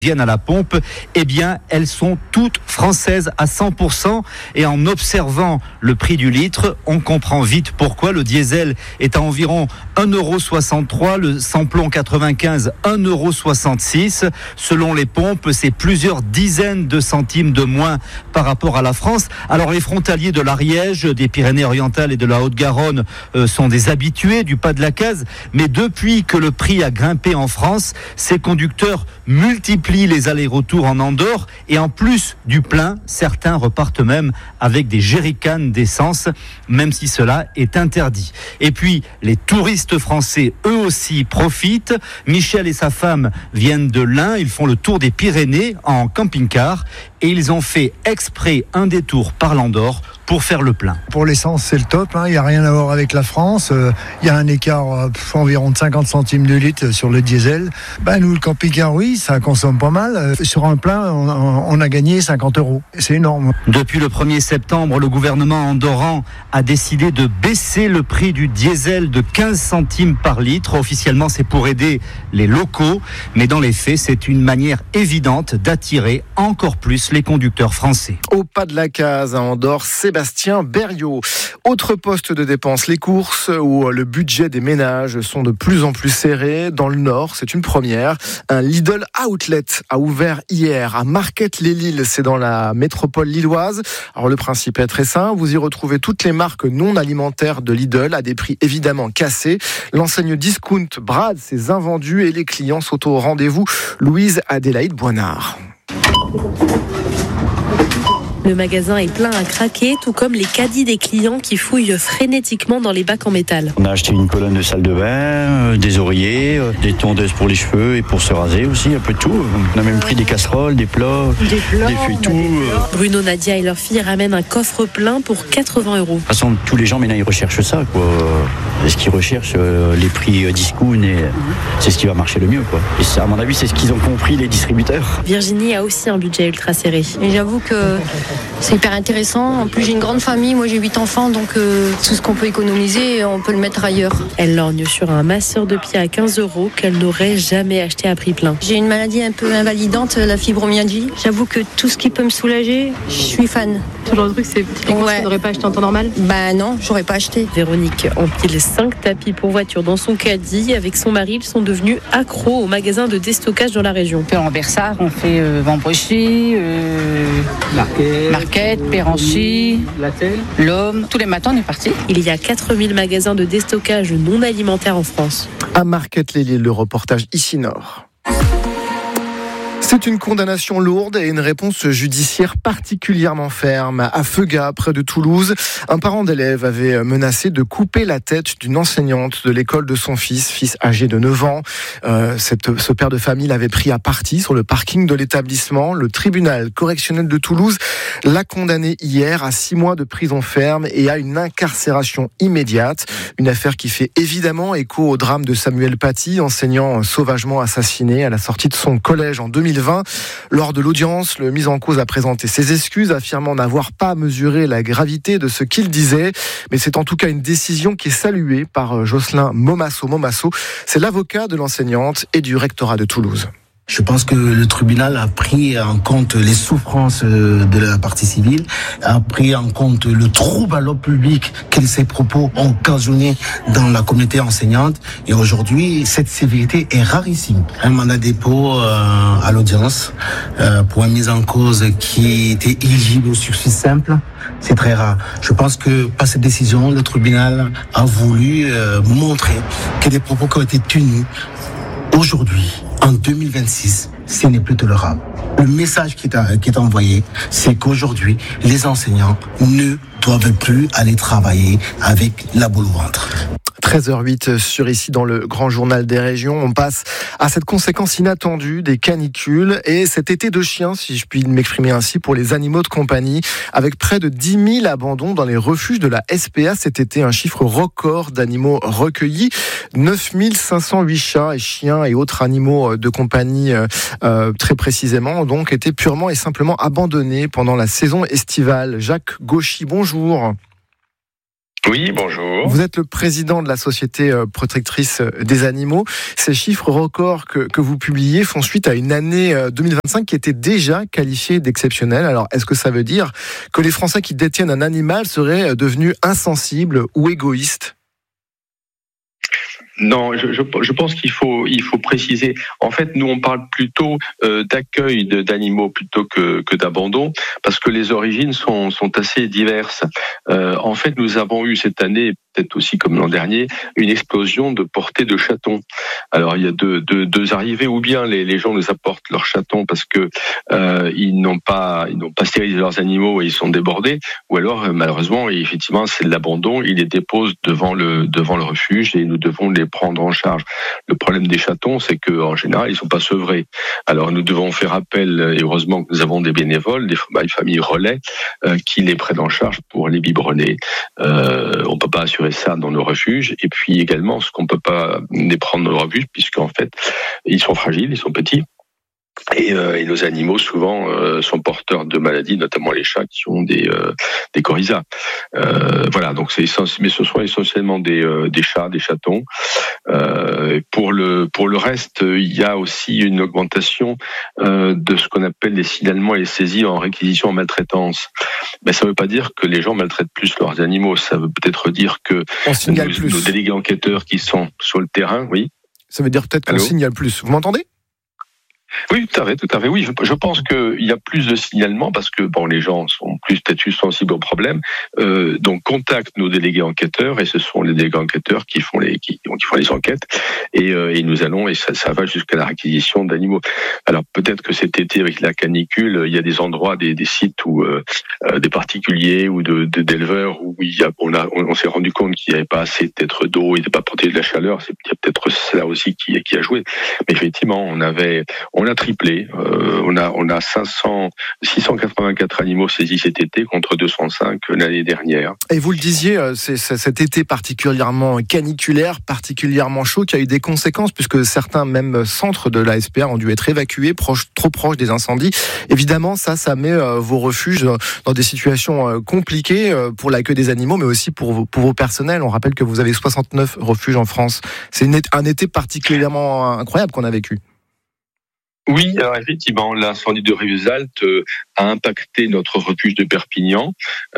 viennent à la pompe, eh bien, elles sont toutes françaises à 100%. Et en observant le prix du litre, on comprend vite pourquoi. Le diesel est à environ 1,63 €, le samplon 95, 1,66 €. Selon les pompes, c'est plusieurs dizaines de centimes de moins par rapport à la France. Alors, les frontaliers de l'Ariège, des Pyrénées-Orientales et de la Haute-Garonne sont des habitués du pas de la case. Mais depuis que le prix a grimpé en France, ces conducteurs multiplient les allers-retours en Andorre et en plus du plein, certains repartent même avec des jerrycans d'essence, même si cela est interdit. Et puis, les touristes français, eux aussi, profitent. Michel et sa femme viennent de l'Ain, ils font le tour des Pyrénées en camping-car et ils ont fait exprès un détour par l'Andorre pour faire le plein. Pour l'essence, c'est le top, il n'y a rien à voir avec la France. Il y a un écart environ de 50 centimes de litre sur le diesel. Nous, le camping-car, oui, ça consomme pas mal. Sur un plein, on a gagné 50 €. C'est énorme. Depuis le 1er septembre, le gouvernement andorran a décidé de baisser le prix du diesel de 15 centimes par litre. Officiellement, c'est pour aider les locaux. Mais dans les faits, c'est une manière évidente d'attirer encore plus les conducteurs français. Au pas de la case à Andorre, Sébastien Berriot. Autre poste de dépense, les courses où le budget des ménages sont de plus en plus serrés. Dans le Nord, c'est une première. Un Lidl Outlet a ouvert hier à Marquette-les-Lilles. C'est dans la métropole lilloise. Alors le principe est très simple. Vous y retrouvez toutes les marques non alimentaires de Lidl à des prix évidemment cassés. L'enseigne discount brade ses invendus et les clients sont au rendez-vous. Louise Adélaïde Boinard. Le magasin est plein à craquer, tout comme les caddies des clients qui fouillent frénétiquement dans les bacs en métal. On a acheté une colonne de salle de bain, des oreillers, des tondeuses pour les cheveux et pour se raser aussi, un peu de tout. On a même pris des casseroles, des plats, des feuilletons. Bruno, Nadia et leur fille ramènent un coffre plein pour 80 €. De toute façon, tous les gens maintenant ils recherchent ça, quoi. Ce qu'ils recherchent, les prix discount, et c'est ce qui va marcher le mieux, quoi. Et ça, à mon avis, c'est ce qu'ils ont compris, les distributeurs. Virginie a aussi un budget ultra serré. Et j'avoue que c'est hyper intéressant. En plus, j'ai une grande famille. Moi, j'ai 8 enfants. Donc, tout ce qu'on peut économiser, on peut le mettre ailleurs. Elle lorgne sur un masseur de pied à 15 € qu'elle n'aurait jamais aché à prix plein. J'ai une maladie un peu invalidante, la fibromyalgie. J'avoue que tout ce qui peut me soulager, je suis fan. Ce genre de truc, c'est quelque chose que tu n'aurais pas acheté en temps normal ? Non, j'aurais pas acheté. Véronique empile 5 tapis pour voiture dans son caddie. Avec son mari, ils sont devenus accros au magasin de déstockage dans la région. On fait Rambersart, on fait Vambrochy, Marquette, Péranchy, l'Homme. Tous les matins, on est parti. Il y a 4000 magasins de déstockage non alimentaires en France. À Marquette-les-Lilles, le reportage ici Nord. C'est une condamnation lourde et une réponse judiciaire particulièrement ferme. À Feuga, près de Toulouse, un parent d'élève avait menacé de couper la tête d'une enseignante de l'école de son fils âgé de 9 ans. Ce père de famille l'avait pris à partie sur le parking de l'établissement. Le tribunal correctionnel de Toulouse l'a condamné hier à 6 mois de prison ferme et à une incarcération immédiate. Une affaire qui fait évidemment écho au drame de Samuel Paty, enseignant sauvagement assassiné à la sortie de son collège en 2020. Lors de l'audience, le mis en cause a présenté ses excuses, affirmant n'avoir pas mesuré la gravité de ce qu'il disait. Mais c'est en tout cas une décision qui est saluée par Jocelyn Momasso. C'est l'avocat de l'enseignante et du rectorat de Toulouse. Je pense que le tribunal a pris en compte les souffrances de la partie civile, a pris en compte le trouble à l'ordre public que ces propos ont occasionné dans la communauté enseignante. Et aujourd'hui, cette sévérité est rarissime. Un mandat de dépôt à l'audience pour une mise en cause qui était éligible au sursis simple. C'est très rare. Je pense que par cette décision, le tribunal a voulu montrer que des propos qui ont été tenus aujourd'hui, en 2026, ce n'est plus tolérable. Le message qui est envoyé, c'est qu'aujourd'hui, les enseignants ne doivent plus aller travailler avec la boule au ventre. 13h08 sur ici dans le grand journal des régions. On passe à cette conséquence inattendue des canicules et cet été de chien, si je puis m'exprimer ainsi, pour les animaux de compagnie, avec près de 10 000 abandons dans les refuges de la SPA cet été, un chiffre record d'animaux recueillis. 9 508 chats et chiens et autres animaux de compagnie, très précisément, ont donc été purement et simplement abandonnés pendant la saison estivale. Jacques Gauchy, bonjour. Oui, bonjour. Vous êtes le président de la Société protectrice des animaux. Ces chiffres records que vous publiez font suite à une année 2025 qui était déjà qualifiée d'exceptionnelle. Alors, est-ce que ça veut dire que les Français qui détiennent un animal seraient devenus insensibles ou égoïstes ? Non, je pense qu'il faut préciser. En fait, nous on parle plutôt d'accueil d'animaux plutôt que d'abandon, parce que les origines sont assez diverses. En fait, nous avons eu cette année, peut-être aussi comme l'an dernier, une explosion de portée de chatons. Alors il y a deux arrivées, ou bien les gens nous apportent leurs chatons parce que ils n'ont pas stérilisé leurs animaux et ils sont débordés, ou alors malheureusement, effectivement, c'est de l'abandon. Ils les déposent devant le refuge et nous devons les prendre en charge. Le problème des chatons, c'est que en général, ils sont pas sevrés. Alors nous devons faire appel, et heureusement que nous avons des bénévoles, des familles relais, qui les prennent en charge pour les biberonner. On peut pas assurer ça dans nos refuges, et puis également ce qu'on peut pas les prendre dans nos refuges, puisqu'en fait ils sont fragiles, ils sont petits. Et nos animaux souvent sont porteurs de maladies, notamment les chats qui ont des coryzas. Voilà, donc mais ce sont essentiellement des chats, des chatons. Pour le reste, il y a aussi une augmentation de ce qu'on appelle les signalements et les saisies en réquisition en maltraitance. Mais ça ne veut pas dire que les gens maltraitent plus leurs animaux. Ça veut peut-être dire que nos délégués enquêteurs qui sont sur le terrain, oui. Ça veut dire peut-être qu'on signale plus. Vous m'entendez ? Oui, tout à fait. Oui, je pense qu'il y a plus de signalements parce que les gens sont peut-être sensibles au problème. Donc contactent nos délégués enquêteurs et ce sont les délégués enquêteurs qui font les enquêtes et nous allons et ça va jusqu'à la réquisition d'animaux. Alors peut-être que cet été avec la canicule, il y a des endroits, des sites où des particuliers ou d'éleveurs où on s'est rendu compte qu'il n'y avait pas assez peut-être d'eau, il n'était pas protégé de la chaleur. C'est peut-être cela aussi qui a joué. Mais effectivement, on a triplé. On a 684 animaux saisis cet été contre 205 l'année dernière. Et vous le disiez, c'est cet été particulièrement caniculaire, particulièrement chaud, qui a eu des conséquences puisque certains même centres de la SPA ont dû être évacués, trop proches des incendies. Évidemment, ça met vos refuges dans des situations compliquées pour l'accueil des animaux, mais aussi pour vos personnels. On rappelle que vous avez 69 refuges en France. C'est un été particulièrement incroyable qu'on a vécu. Oui, alors effectivement, l'incendie de Rivesaltes a impacté notre refuge de Perpignan.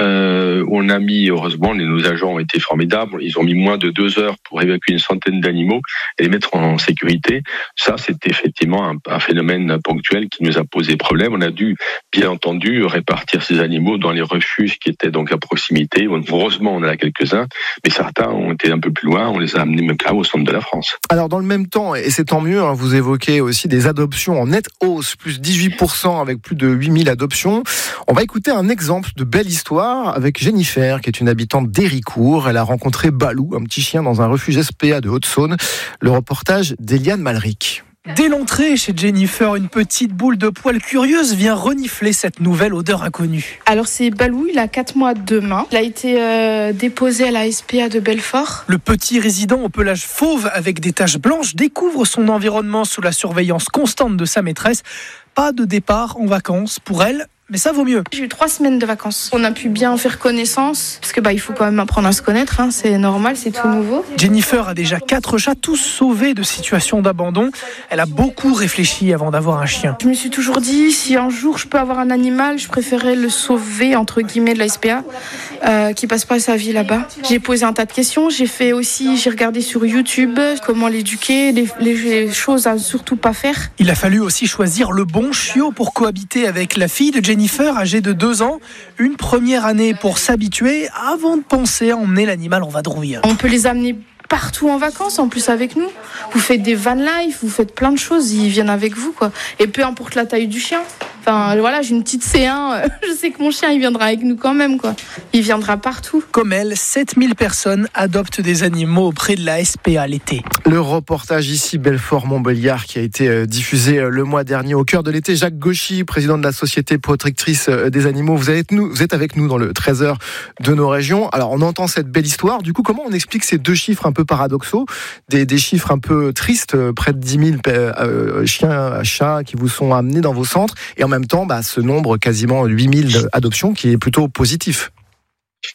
On a mis, heureusement, nos agents ont été formidables. Ils ont mis moins de 2 heures pour évacuer une centaine d'animaux et les mettre en sécurité. Ça, c'était effectivement un phénomène ponctuel qui nous a posé problème. On a dû, bien entendu, répartir ces animaux dans les refuges qui étaient donc à proximité. Heureusement, on en a quelques-uns, mais certains ont été un peu plus loin. On les a amenés même là au centre de la France. Alors, dans le même temps, et c'est tant mieux, vous évoquez aussi des adoptions en nette hausse, plus 18% avec plus de 8000 adoptions. On va écouter un exemple de belle histoire avec Jennifer, qui est une habitante d'Héricourt. Elle a rencontré Balou, un petit chien dans un refuge SPA de Haute-Saône. Le reportage d'Eliane Malric. Dès l'entrée chez Jennifer, une petite boule de poils curieuse vient renifler cette nouvelle odeur inconnue. Alors c'est Balou, il a 4 mois demain. Il a été déposé à la SPA de Belfort. Le petit résident au pelage fauve avec des taches blanches découvre son environnement sous la surveillance constante de sa maîtresse. Pas de départ en vacances pour elle. Mais ça vaut mieux. J'ai eu 3 semaines de vacances. On a pu bien faire connaissance, parce que il faut quand même apprendre à se connaître, c'est normal, c'est tout nouveau. Jennifer a déjà 4 chats, tous sauvés de situations d'abandon. Elle a beaucoup réfléchi avant d'avoir un chien. Je me suis toujours dit, si un jour je peux avoir un animal, je préférerais le sauver, entre guillemets, de la SPA, qui passe pas sa vie là-bas. J'ai posé un tas de questions, j'ai regardé sur YouTube comment l'éduquer, les choses à surtout pas faire. Il a fallu aussi choisir le bon chiot pour cohabiter avec la fille de Jennifer, âgée de 2 ans. Une première année pour s'habituer avant de penser à emmener l'animal en vadrouille. On peut les amener partout en vacances, en plus avec nous. Vous faites des van life, vous faites plein de choses, ils viennent avec vous, quoi. Et peu importe la taille du chien. Enfin, voilà, j'ai une petite C1, je sais que mon chien, il viendra avec nous quand même, quoi. Il viendra partout. Comme elle, 7000 personnes adoptent des animaux auprès de la SPA l'été. Le reportage ici, Belfort-Montbéliard, qui a été diffusé le mois dernier au cœur de l'été. Jacques Gauchy, président de la Société protectrice des animaux. Vous êtes avec nous dans le 13h de nos régions. Alors, on entend cette belle histoire. Du coup, comment on explique ces 2 chiffres un peu paradoxaux, des chiffres un peu tristes, près de 10 000 chiens, chats qui vous sont amenés dans vos centres, et en même temps, ce nombre, quasiment 8000 adoptions, qui est plutôt positif.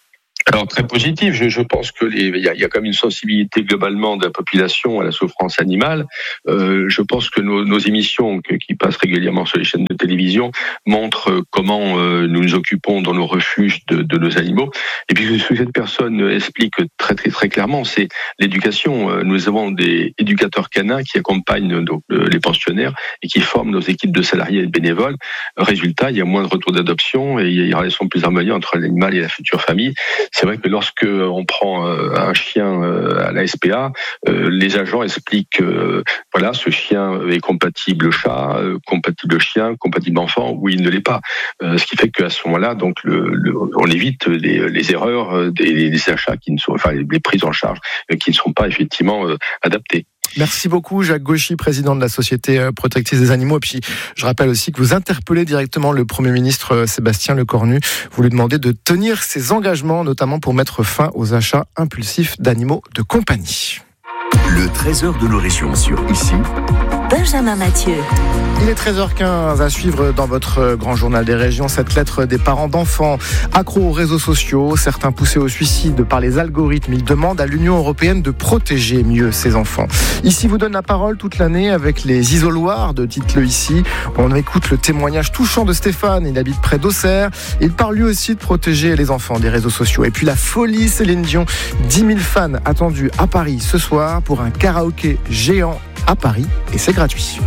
Alors très positif, je pense que il y a quand même une sensibilité globalement de la population à la souffrance animale. Je pense que nos émissions qui passent régulièrement sur les chaînes de télévision montrent comment nous nous occupons dans nos refuges de nos animaux. Et puis ce que cette personne explique très très très clairement, c'est l'éducation. Nous avons des éducateurs canins qui accompagnent les pensionnaires et qui forment nos équipes de salariés et de bénévoles. Résultat, il y a moins de retours d'adoption et il y a une relation plus harmonieuse entre l'animal et la future famille. C'est vrai que lorsque on prend un chien à la SPA, les agents expliquent voilà, ce chien est compatible chat, compatible chien, compatible enfant, ou il ne l'est pas. Ce qui fait qu'à ce moment-là, donc on évite les erreurs des achats qui ne sont, enfin les prises en charge qui ne sont pas effectivement adaptées. Merci beaucoup Jacques Gauchy, président de la Société protectrice des animaux. Et puis je rappelle aussi que vous interpellez directement le Premier ministre Sébastien Lecornu. Vous lui demandez de tenir ses engagements, notamment pour mettre fin aux achats impulsifs d'animaux de compagnie. Le trésor de nos régions sur ici. Benjamin Mathieu. Il est 13h15 à suivre dans votre grand journal des régions cette lettre des parents d'enfants accros aux réseaux sociaux, certains poussés au suicide par les algorithmes. Ils demandent à l'Union européenne de protéger mieux ces enfants. Ici vous donne la parole toute l'année avec les isoloirs de Dites-le ici. On écoute le témoignage touchant de Stéphane, il habite près d'Auxerre. Il parle lui aussi de protéger les enfants des réseaux sociaux. Et puis la folie Céline Dion, 10 000 fans attendus à Paris ce soir pour un karaoké géant à Paris et c'est gratuit.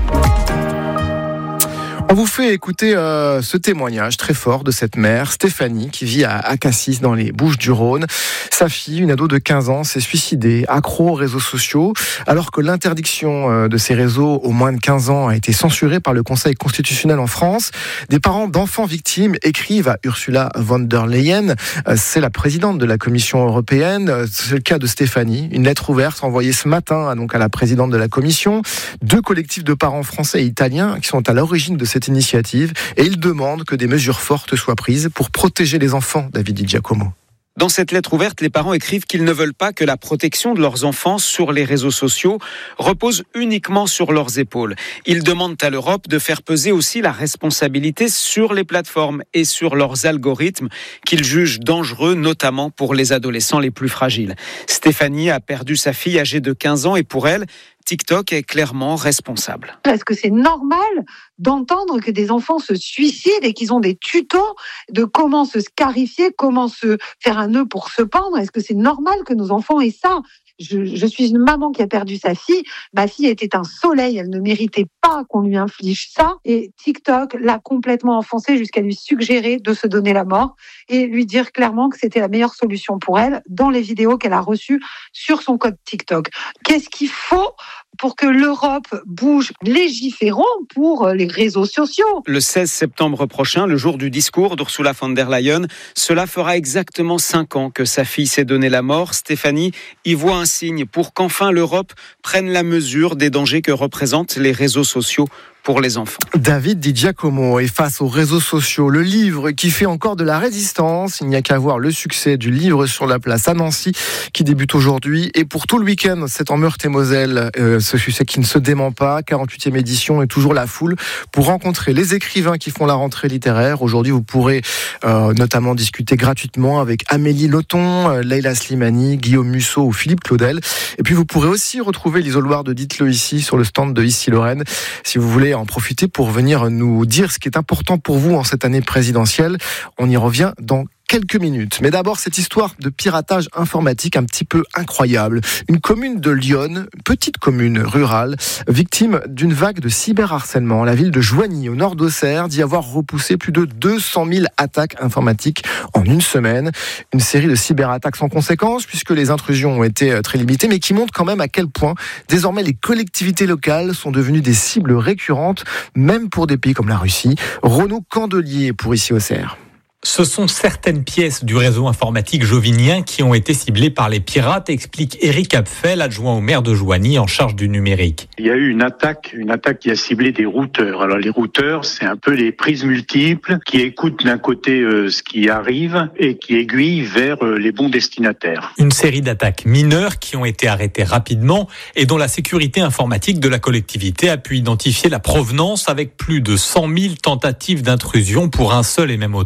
On vous fait écouter ce témoignage très fort de cette mère, Stéphanie, qui vit à Cassis dans les Bouches-du-Rhône. Sa fille, une ado de 15 ans, s'est suicidée, accro aux réseaux sociaux, alors que l'interdiction de ces réseaux aux moins de 15 ans a été censurée par le Conseil constitutionnel en France. Des parents d'enfants victimes écrivent à Ursula von der Leyen, c'est la présidente de la Commission européenne. C'est le cas de Stéphanie, une lettre ouverte envoyée ce matin donc à la présidente de la Commission. 2 collectifs de parents français et italiens qui sont à l'origine de cette initiative et ils demandent que des mesures fortes soient prises pour protéger les enfants, David Di Giacomo. Dans cette lettre ouverte, les parents écrivent qu'ils ne veulent pas que la protection de leurs enfants sur les réseaux sociaux repose uniquement sur leurs épaules. Ils demandent à l'Europe de faire peser aussi la responsabilité sur les plateformes et sur leurs algorithmes qu'ils jugent dangereux, notamment pour les adolescents les plus fragiles. Stéphanie a perdu sa fille âgée de 15 ans et pour elle, TikTok est clairement responsable. Est-ce que c'est normal d'entendre que des enfants se suicident et qu'ils ont des tutos de comment se scarifier, comment se faire un nœud pour se pendre? Est-ce que c'est normal que nos enfants aient ça? Je suis une maman qui a perdu sa fille. Ma fille était un soleil. Elle ne méritait pas qu'on lui inflige ça. Et TikTok l'a complètement enfoncée jusqu'à lui suggérer de se donner la mort et lui dire clairement que c'était la meilleure solution pour elle dans les vidéos qu'elle a reçues sur son code TikTok. Qu'est-ce qu'il faut pour que l'Europe bouge? Légiférons pour les réseaux sociaux. Le 16 septembre prochain, le jour du discours d'Ursula von der Leyen, cela fera exactement 5 ans que sa fille s'est donné la mort. Stéphanie y voit un signe pour qu'enfin l'Europe prenne la mesure des dangers que représentent les réseaux sociaux pour les enfants. David Di Giacomo est face aux réseaux sociaux, le livre qui fait encore de la résistance. Il n'y a qu'à voir le succès du livre sur la place à Nancy qui débute aujourd'hui. Et pour tout le week-end, c'est en Meurthe-et-Moselle, ce succès qui ne se dément pas. 48e édition et toujours la foule pour rencontrer les écrivains qui font la rentrée littéraire. Aujourd'hui, vous pourrez notamment discuter gratuitement avec Amélie Nothomb, Leila Slimani, Guillaume Musso ou Philippe Claudel. Et puis vous pourrez aussi retrouver l'isoloir de Dites-le ici sur le stand de Issy-Lorraine. Si vous voulez en profiter pour venir nous dire ce qui est important pour vous en cette année présidentielle. On y revient dans quelques minutes. Mais d'abord, cette histoire de piratage informatique un petit peu incroyable. Une commune de Lyon, petite commune rurale, victime d'une vague de cyberharcèlement. La ville de Joigny, au nord d'Auxerre, dit avoir repoussé plus de 200 000 attaques informatiques en une semaine. Une série de cyberattaques sans conséquence, puisque les intrusions ont été très limitées, mais qui montrent quand même à quel point, désormais, les collectivités locales sont devenues des cibles récurrentes, même pour des pays comme la Russie. Renaud Candelier pour Ici Auxerre. Ce sont certaines pièces du réseau informatique jovinien qui ont été ciblées par les pirates, explique Éric Apfel, adjoint au maire de Joigny en charge du numérique. Il y a eu une attaque qui a ciblé des routeurs. Alors les routeurs, c'est un peu les prises multiples qui écoutent d'un côté ce qui arrive et qui aiguillent vers les bons destinataires. Une série d'attaques mineures qui ont été arrêtées rapidement et dont la sécurité informatique de la collectivité a pu identifier la provenance avec plus de 100 000 tentatives d'intrusion pour un seul et même auteur.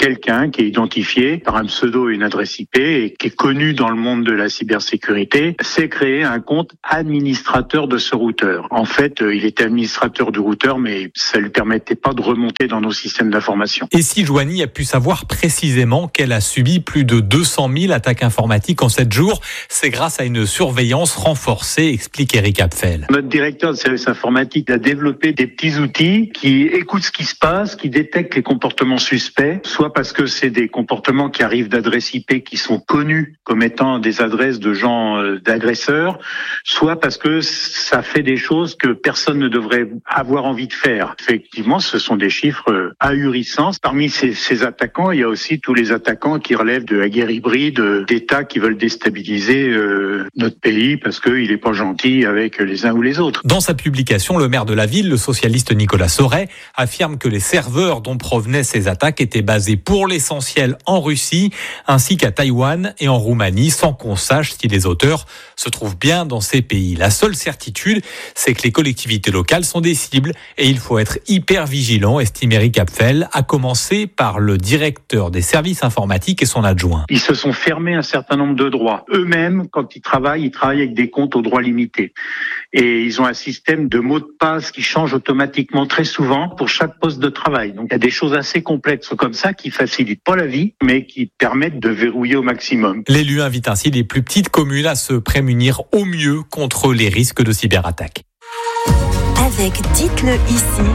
quelqu'un qui est identifié par un pseudo et une adresse IP et qui est connu dans le monde de la cybersécurité, s'est créé un compte administrateur de ce routeur. En fait, il était administrateur du routeur, mais ça lui permettait pas de remonter dans nos systèmes d'information. Et si Joanie a pu savoir précisément qu'elle a subi plus de 200 000 attaques informatiques en 7 jours, c'est grâce à une surveillance renforcée, explique Eric Apfel. Notre directeur de service informatique a développé des petits outils qui écoutent ce qui se passe, qui détectent les comportements suspects, soit parce que c'est des comportements qui arrivent d'adresses IP qui sont connues comme étant des adresses de gens d'agresseurs, soit parce que ça fait des choses que personne ne devrait avoir envie de faire. Effectivement, ce sont des chiffres ahurissants. Parmi ces attaquants, il y a aussi tous les attaquants qui relèvent de la guerre hybride, d'États qui veulent déstabiliser notre pays parce qu'il n'est pas gentil avec les uns ou les autres. Dans sa publication, le maire de la ville, le socialiste Nicolas Sauret, affirme que les serveurs dont provenaient ces attaques étaient basés pour l'essentiel en Russie, ainsi qu'à Taïwan et en Roumanie, sans qu'on sache si les auteurs se trouvent bien dans ces pays. La seule certitude, c'est que les collectivités locales sont des cibles et il faut être hyper vigilant, estime Eric Apfel, à commencer par le directeur des services informatiques et son adjoint. Ils se sont fermés un certain nombre de droits. Eux-mêmes, quand ils travaillent avec des comptes aux droits limités. Et ils ont un système de mots de passe qui change automatiquement très souvent pour chaque poste de travail. Donc il y a des choses assez complexes comme ça qui facilitent pas la vie, mais qui permettent de verrouiller au maximum. L'élu invite ainsi les plus petites communes à se prémunir au mieux contre les risques de cyberattaque. Avec Dites-le ici.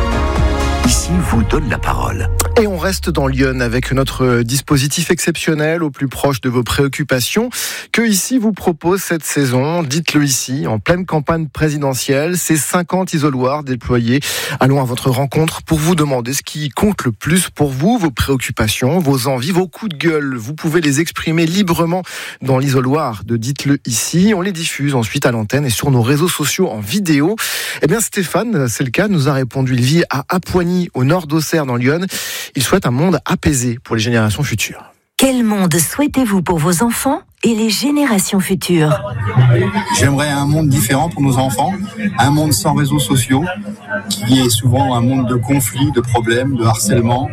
Ici vous donne la parole. Et on reste dans Lyon avec notre dispositif exceptionnel au plus proche de vos préoccupations que ici vous propose cette saison. Dites-le ici, en pleine campagne présidentielle, ces 50 isoloirs déployés. Allons à votre rencontre pour vous demander ce qui compte le plus pour vous, vos préoccupations, vos envies, vos coups de gueule. Vous pouvez les exprimer librement dans l'isoloir de Dites-le ici. On les diffuse ensuite à l'antenne et sur nos réseaux sociaux en vidéo. Eh bien Stéphane, c'est le cas, nous a répondu. Il vit à Apoigny, au nord d'Auxerre, dans l'Yonne. Il souhaite un monde apaisé pour les générations futures. Quel monde souhaitez-vous pour vos enfants et les générations futures ? J'aimerais un monde différent pour nos enfants, un monde sans réseaux sociaux, qui est souvent un monde de conflits, de problèmes, de harcèlement.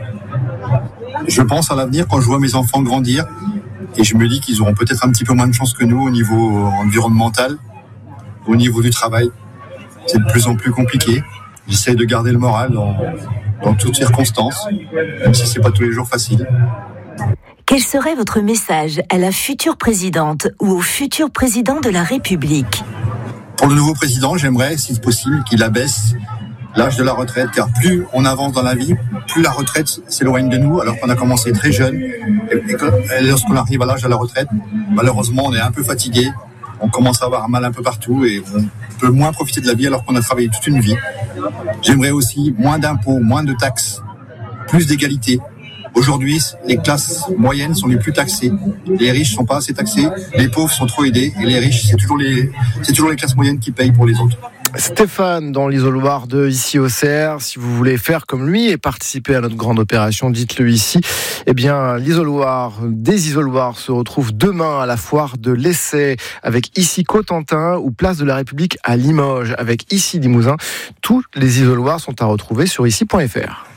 Je pense à l'avenir quand je vois mes enfants grandir et je me dis qu'ils auront peut-être un petit peu moins de chance que nous au niveau environnemental, au niveau du travail. C'est de plus en plus compliqué. J'essaie de garder le moral dans toutes circonstances, même si c'est pas tous les jours facile. Quel serait votre message à la future présidente ou au futur président de la République ? Pour le nouveau président, j'aimerais, si possible, qu'il abaisse l'âge de la retraite, car plus on avance dans la vie, plus la retraite s'éloigne de nous, alors qu'on a commencé très jeune. Et lorsqu'on arrive à l'âge de la retraite, malheureusement, on est un peu fatigué. On commence à avoir mal un peu partout et on peut moins profiter de la vie alors qu'on a travaillé toute une vie. J'aimerais aussi moins d'impôts, moins de taxes, plus d'égalité. Aujourd'hui, les classes moyennes sont les plus taxées. Les riches sont pas assez taxés, les pauvres sont trop aidés et les riches, c'est toujours les classes moyennes qui payent pour les autres. Stéphane dans l'isoloir de ici Auxerre. Si vous voulez faire comme lui et participer à notre grande opération, dites-le ici. Eh bien, des isoloirs se retrouvent demain à la foire de l'Essai avec ici Cotentin ou place de la République à Limoges avec ici Limousin. Tous les isoloirs sont à retrouver sur ici.fr.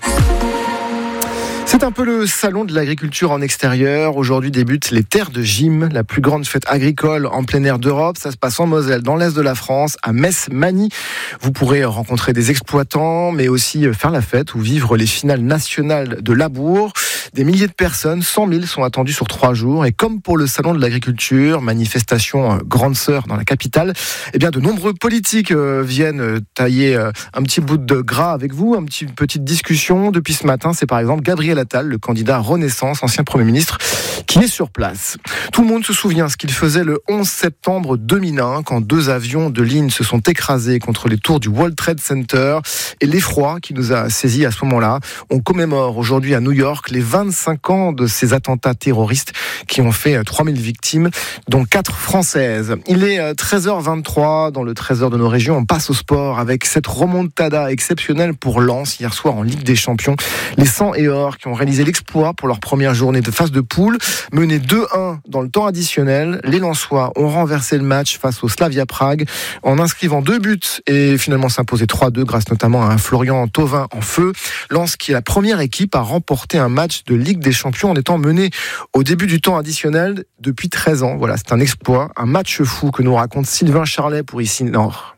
C'est un peu le salon de l'agriculture en extérieur. Aujourd'hui débutent les terres de Gym, la plus grande fête agricole en plein air d'Europe. Ça se passe en Moselle, dans l'est de la France, à Metz-Magny. Vous pourrez rencontrer des exploitants, mais aussi faire la fête ou vivre les finales nationales de labour. Des milliers de personnes, 100 000 sont attendues sur 3 jours. Et comme pour le salon de l'agriculture, manifestation grande sœur dans la capitale, eh bien de nombreux politiques viennent tailler un petit bout de gras avec vous, une petite discussion. Depuis ce matin, c'est par exemple Gabriel Attal, le candidat Renaissance, ancien Premier ministre, qui est sur place. Tout le monde se souvient ce qu'il faisait le 11 septembre 2001, quand 2 avions de ligne se sont écrasés contre les tours du World Trade Center, et l'effroi qui nous a saisis à ce moment-là. On commémore aujourd'hui à New York les 25 ans de ces attentats terroristes qui ont fait 3000 victimes, dont 4 françaises. Il est 13h23 dans le Trésor de nos régions. On passe au sport avec cette remontada exceptionnelle pour Lens hier soir en Ligue des Champions. Les 100 et or qui qui ont réalisé l'exploit pour leur première journée de phase de poule. Menés 2-1 dans le temps additionnel, les Lensois ont renversé le match face au Slavia Prague en inscrivant 2 buts et finalement s'imposer 3-2 grâce notamment à un Florian Thauvin en feu. Lens qui est la première équipe à remporter un match de Ligue des Champions en étant mené au début du temps additionnel depuis 13 ans. Voilà, c'est un exploit, un match fou que nous raconte Sylvain Charlet pour Ici Nord.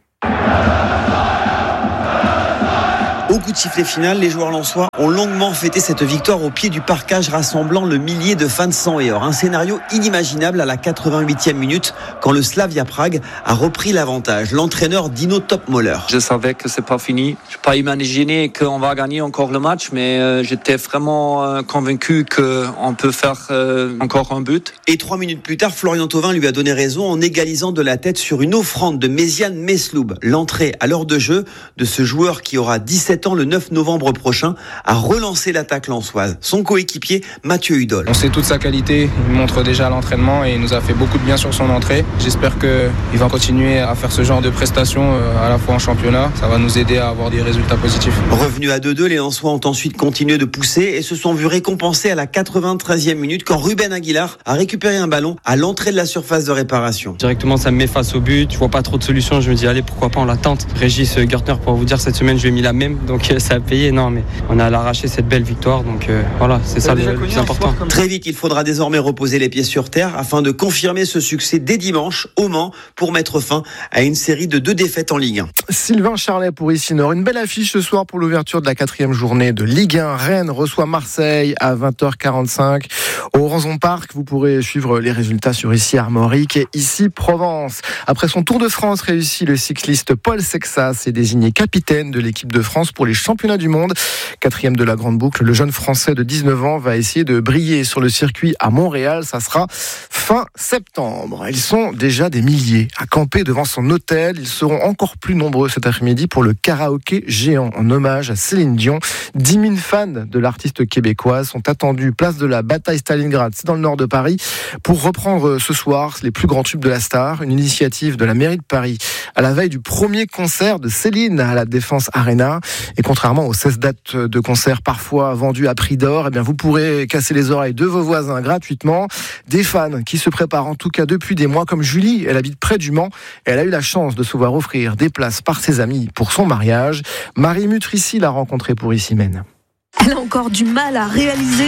Au coup de sifflet final, les joueurs lensois ont longuement fêté cette victoire au pied du parcage rassemblant le millier de fans sang et or. Un scénario inimaginable à la 88e minute quand le Slavia Prague a repris l'avantage. L'entraîneur Dino Topmoller. Je savais que c'est pas fini. Je n'ai pas imaginé qu'on va gagner encore le match, mais j'étais vraiment convaincu qu'on peut faire encore un but. Et 3 minutes plus tard, Florian Thauvin lui a donné raison en égalisant de la tête sur une offrande de Méziane Mesloub. L'entrée à l'heure de jeu de ce joueur qui aura 17 ans le 9 novembre prochain a relancé l'attaque lensoise. Son coéquipier Mathieu Hudol. On sait toute sa qualité, il montre déjà à l'entraînement et il nous a fait beaucoup de bien sur son entrée. J'espère qu'il va continuer à faire ce genre de prestations à la fois en championnat. Ça va nous aider à avoir des résultats positifs. Revenus à 2-2, les Lensois ont ensuite continué de pousser et se sont vus récompensés à la 93e minute quand Ruben Aguilar a récupéré un ballon à l'entrée de la surface de réparation. Directement, ça me met face au but. Je vois pas trop de solutions. Je me dis, allez, pourquoi pas, on la tente. Régis Gertner, pour vous dire, cette semaine, je lui ai mis la même. Donc ça a payé, non mais on a arraché cette belle victoire, donc voilà, c'est ça le plus important. Très vite, il faudra désormais reposer les pieds sur terre afin de confirmer ce succès dès dimanche au Mans pour mettre fin à une série de 2 défaites en Ligue 1. Sylvain Charlet pour Ici Nord. Une belle affiche ce soir pour l'ouverture de la 4e journée de Ligue 1. Rennes reçoit Marseille à 20h45 au Ranzon Park. Vous pourrez suivre les résultats sur Ici Armorique et Ici Provence. Après son Tour de France réussi, le cycliste Paul Sexas est désigné capitaine de l'équipe de France pour les championnats du monde. 4e de la grande boucle, le jeune Français de 19 ans va essayer de briller sur le circuit à Montréal. Ça sera fin septembre. Ils sont déjà des milliers à camper devant son hôtel. Ils seront encore plus nombreux cet après-midi pour le karaoké géant en hommage à Céline Dion. 10 000 fans de l'artiste québécoise sont attendus place de la Bataille Stalingrad, c'est dans le nord de Paris, pour reprendre ce soir les plus grands tubes de la star. Une initiative de la mairie de Paris à la veille du premier concert de Céline à la Défense Arena. Et contrairement aux 16 dates de concert parfois vendues à prix d'or, eh bien vous pourrez casser les oreilles de vos voisins gratuitement. Des fans qui se préparent en tout cas depuis des mois, comme Julie, elle habite près du Mans et elle a eu la chance de se voir offrir des places par ses amis pour son mariage. Marie Mutrici l'a rencontrée pour Ici Mène. Elle a encore du mal à réaliser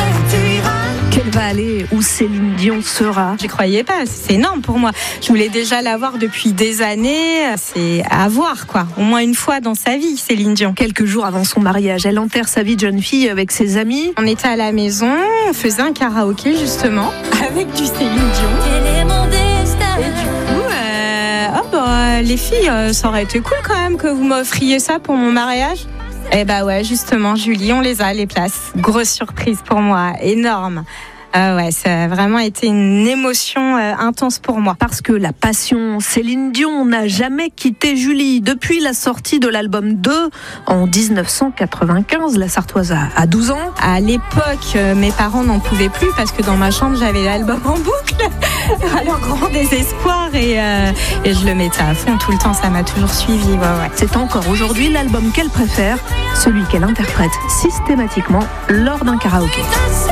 qu'elle va aller où Céline Dion sera. Je croyais pas, c'est énorme pour moi. Je voulais déjà la voir depuis des années. C'est à voir, quoi. Au moins une fois dans sa vie, Céline Dion. Quelques jours avant son mariage, elle enterre sa vie de jeune fille avec ses amis. On était à la maison, on faisait un karaoké justement, avec du Céline Dion. Et du coup, les filles, ça aurait été cool quand même que vous m'offriez ça pour mon mariage. Eh bah ouais, justement, Julie, on les a, les places. Grosse surprise pour moi, énorme. Ouais, ça a vraiment été une émotion intense pour moi. Parce que la passion Céline Dion n'a jamais quitté Julie. Depuis la sortie de l'album 2 en 1995, la Sartoise a 12 ans. À l'époque, mes parents n'en pouvaient plus parce que dans ma chambre, j'avais l'album en boucle. À leur grand désespoir et je le mettais à fond tout le temps, ça m'a toujours suivi. Ouais. C'est encore aujourd'hui l'album qu'elle préfère, celui qu'elle interprète systématiquement lors d'un karaoké.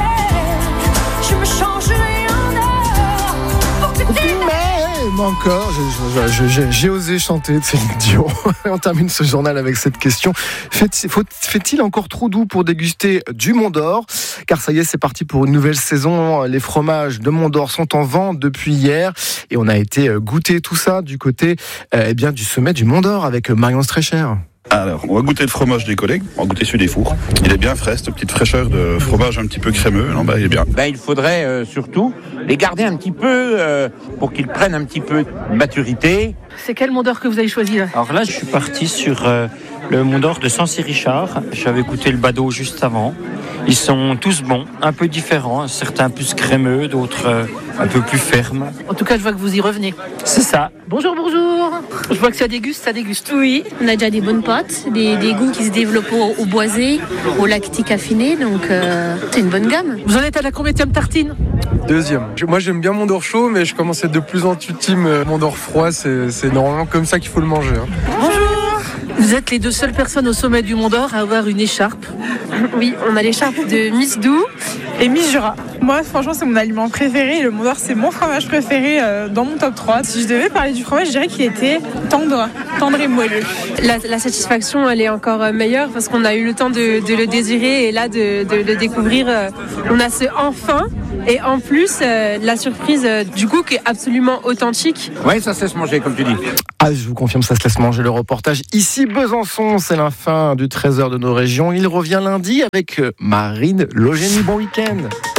Mais encore, j'ai osé chanter de Céline Dion. On termine ce journal avec cette question. Fait-il encore trop doux pour déguster du Mont d'Or ? Car ça y est, c'est parti pour une nouvelle saison. Les fromages de Mont d'Or sont en vente depuis hier. Et on a été goûter tout ça du côté du sommet du Mont d'Or avec Marion Streicher. Alors, on va goûter le fromage des collègues, on va goûter celui des fours. Il est bien frais, cette petite fraîcheur de fromage un petit peu crémeux, non, il est bien. Il faudrait surtout les garder un petit peu pour qu'ils prennent un petit peu de maturité. C'est quel Mont d'Or que vous avez choisi là ? Alors là, je suis parti sur le Mont d'Or de Sancy-Richard. J'avais goûté le Badaud juste avant. Ils sont tous bons, un peu différents, certains plus crémeux, d'autres un peu plus fermes. En tout cas, je vois que vous y revenez. C'est ça. Bonjour. Je vois que ça déguste. Oui, on a déjà des bonnes pâtes, des goûts qui se développent au boisé, au lactique affiné, donc c'est une bonne gamme. Vous en êtes à la combienième tartine ? 2e. Moi, j'aime bien Mont d'Or chaud, mais je commence à être de plus en plus team Mont d'Or froid. C'est normalement comme ça qu'il faut le manger. Bonjour. Vous êtes les 2 seules personnes au sommet du Mont d'Or à avoir une écharpe. Oui, on a l'écharpe de Miss Doux et Miss Jura. Moi, franchement, c'est mon aliment préféré. Le Mont d'Or, c'est mon fromage préféré dans mon top 3. Si je devais parler du fromage, je dirais qu'il était tendre et moelleux. La satisfaction, elle est encore meilleure parce qu'on a eu le temps de le désirer et là, de le découvrir. On a ce enfin et en plus, la surprise du goût qui est absolument authentique. Oui, ça se laisse manger, comme tu dis. Ah, je vous confirme, ça se laisse manger. Le reportage ici, Besançon, c'est la fin du Trésor de nos régions. Il revient lundi avec Marine Logénie. Bon week-end.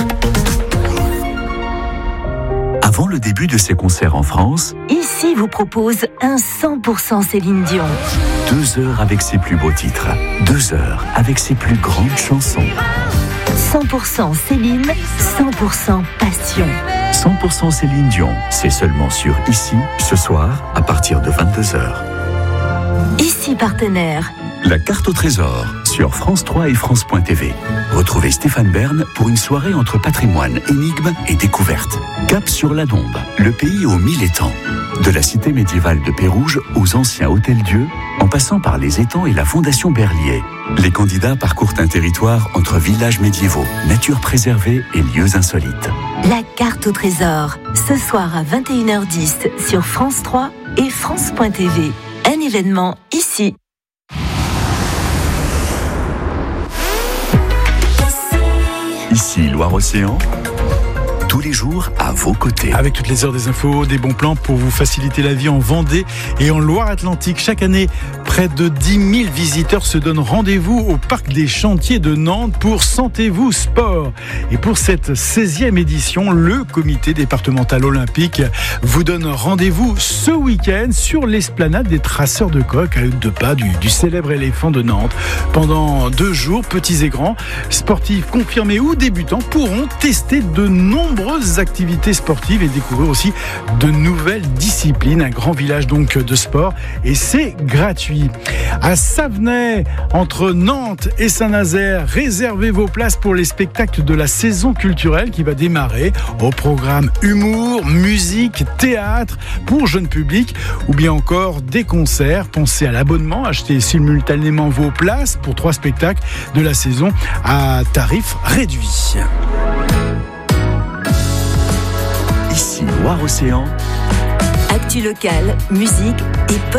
Avant le début de ses concerts en France, Ici vous propose un 100% Céline Dion. 2 heures avec ses plus beaux titres, 2 heures avec ses plus grandes chansons. 100% Céline, 100% passion. 100% Céline Dion, c'est seulement sur Ici, ce soir, à partir de 22h. Ici partenaire. La carte au trésor, sur France 3 et France.tv. Retrouvez Stéphane Bern pour une soirée entre patrimoine, énigmes et découvertes. Cap sur la Dombe, le pays aux 1000 étangs. De la cité médiévale de Pérouge aux anciens hôtels-dieux, en passant par les étangs et la fondation Berlier. Les candidats parcourent un territoire entre villages médiévaux, nature préservée et lieux insolites. La carte au trésor, ce soir à 21h10 sur France 3 et France.tv. Un événement ici. Ici, Loire-Océan, tous les jours à vos côtés. Avec toutes les heures des infos, des bons plans pour vous faciliter la vie en Vendée et en Loire-Atlantique. Chaque année, près de 10 000 visiteurs se donnent rendez-vous au Parc des Chantiers de Nantes pour Sentez-vous Sport. Et pour cette 16e édition, le comité départemental olympique vous donne rendez-vous ce week-end sur l'esplanade des traceurs de coqs à 2 pas du célèbre éléphant de Nantes. Pendant 2 jours, petits et grands, sportifs confirmés ou débutants pourront tester de nombreuses activités sportives et découvrir aussi de nouvelles disciplines. Un grand village donc de sport et c'est gratuit. À Savenay, entre Nantes et Saint-Nazaire, réservez vos places pour les spectacles de la saison culturelle qui va démarrer. Au programme humour, musique, théâtre pour jeunes publics ou bien encore des concerts. Pensez à l'abonnement, achetez simultanément vos places pour 3 spectacles de la saison à tarif réduit. Ici, Loire-Océan. Actu locale, musique et